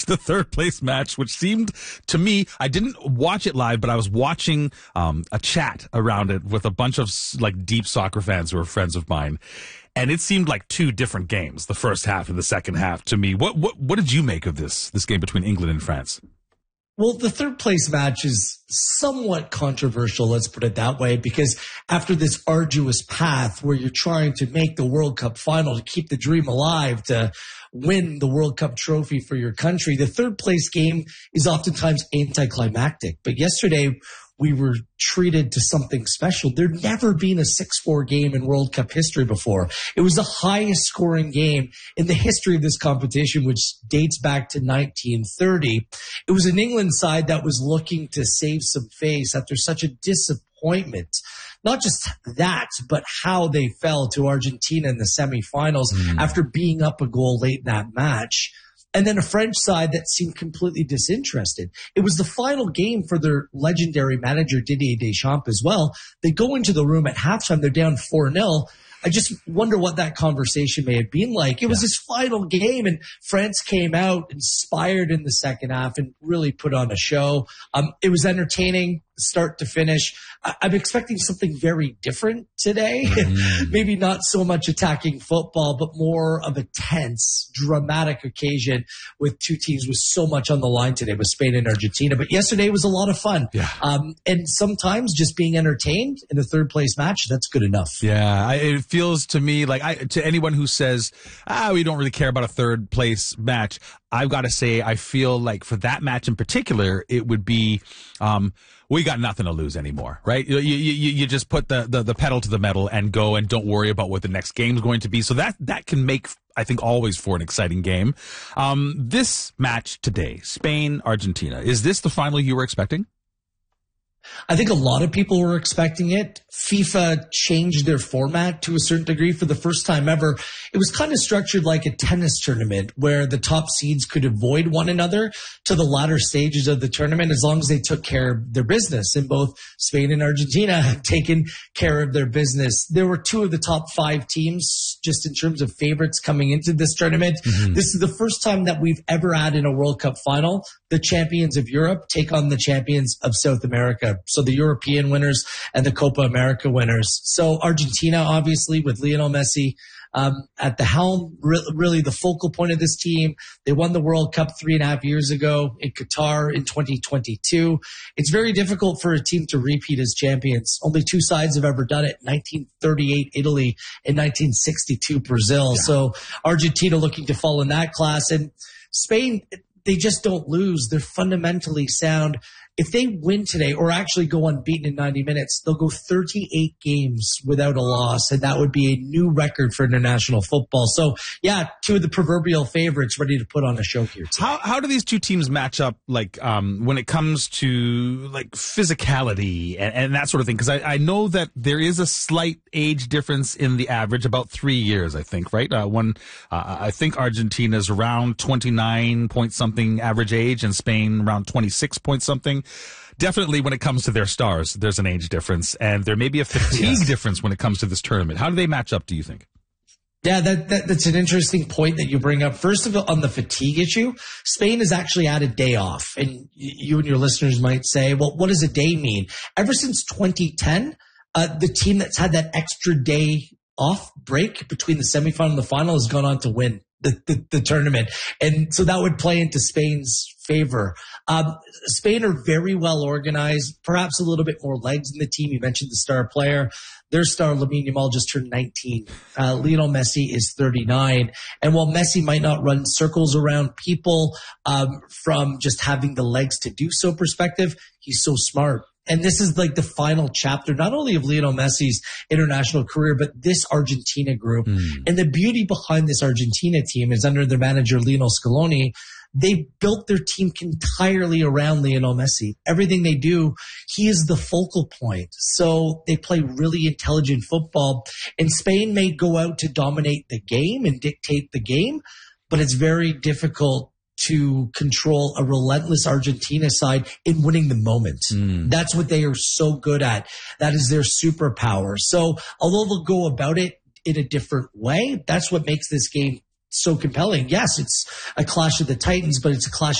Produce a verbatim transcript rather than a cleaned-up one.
the third place match, which seemed to me, I didn't watch it live, but I was watching um, a chat around it with a bunch of like deep soccer fans who are friends of mine. And it seemed like two different games, the first half and the second half to me. What what what did you make of this this game between England and France? Well, the third place match is somewhat controversial, let's put it that way, because after this arduous path where you're trying to make the World Cup final to keep the dream alive, to win the World Cup trophy for your country, the third place game is oftentimes anticlimactic. But yesterday, we were treated to something special. There'd never been a six four game in World Cup history before. It was the highest scoring game in the history of this competition, which dates back to nineteen thirty. It was an England side that was looking to save some face after such a disappointment. Not just that, but how they fell to Argentina in the semifinals mm. after being up a goal late in that match. And then a French side that seemed completely disinterested. It was the final game for their legendary manager, Didier Deschamps, as well. They go into the room at halftime. They're down four nil. I just wonder what that conversation may have been like. It was yeah. his final game, and France came out inspired in the second half and really put on a show. Um, it was entertaining, start to finish. I- I'm expecting something very different today. Mm. Maybe not so much attacking football, but more of a tense, dramatic occasion with two teams with so much on the line today with Spain and Argentina. But yesterday was a lot of fun. Yeah. Um, and sometimes just being entertained in a third place match, that's good enough. Yeah, I, it feels to me like I, to anyone who says, ah, we don't really care about a third place match, I've got to say, I feel like for that match in particular, it would be, um, we got nothing to lose anymore, right? You, you, you, you just put the, the, the pedal to the metal and go and don't worry about what the next game's going to be. So that, that can make, I think, always for an exciting game. Um, this match today, Spain, Argentina, is this the final you were expecting? I think a lot of people were expecting it. FIFA changed their format to a certain degree for the first time ever. It was kind of structured like a tennis tournament where the top seeds could avoid one another to the latter stages of the tournament as long as they took care of their business. And both Spain and Argentina have taken care of their business. There were two of the top five teams just in terms of favorites coming into this tournament. Mm-hmm. This is the first time that we've ever had in a World Cup final the champions of Europe take on the champions of South America. So the European winners and the Copa America winners. So Argentina, obviously, with Lionel Messi um, at the helm, re- really the focal point of this team. They won the World Cup three and a half years ago in Qatar in twenty twenty-two. It's very difficult for a team to repeat as champions. Only two sides have ever done it. nineteen thirty-eight Italy and nineteen sixty-two Brazil. Yeah. So Argentina looking to fall in that class. And Spain, they just don't lose. They're fundamentally sound. If they win today or actually go unbeaten in ninety minutes, they'll go thirty-eight games without a loss, and that would be a new record for international football. So, yeah, two of the proverbial favorites ready to put on a show here today. How how do these two teams match up, like, um, when it comes to, like, physicality and, and that sort of thing? Because I, I know that there is a slight age difference in the average, about three years, I think, right? Uh, one, uh, I think Argentina's around twenty-nine point something average age, and Spain around twenty-six point something. Definitely when it comes to their stars, there's an age difference, and there may be a fatigue yes. difference when it comes to this tournament. How do they match up, do you think? Yeah, that, that that's an interesting point that you bring up. First of all, on the fatigue issue, Spain has actually had a day off. And you and your listeners might say, well, what does a day mean? Ever since twenty ten, uh, the team that's had that extra day off break between the semifinal and the final has gone on to win the, the, the tournament. And so that would play into Spain's favor. Um, Spain are very well organized, perhaps a little bit more legs in the team. You mentioned the star player. Their star, Lamine Yamal, just turned nineteen. Uh, Lionel Messi is thirty-nine. And while Messi might not run circles around people um, from just having the legs to do so perspective, he's so smart. And this is like the final chapter, not only of Lionel Messi's international career, but this Argentina group. Mm. And the beauty behind this Argentina team is under their manager, Lionel Scaloni, they built their team entirely around Lionel Messi. Everything they do, he is the focal point. So they play really intelligent football. And Spain may go out to dominate the game and dictate the game, but it's very difficult to control a relentless Argentina side in winning the moment. Mm. That's what they are so good at. That is their superpower. So although they'll go about it in a different way, that's what makes this game so compelling. Yes, it's a clash of the Titans, but it's a clash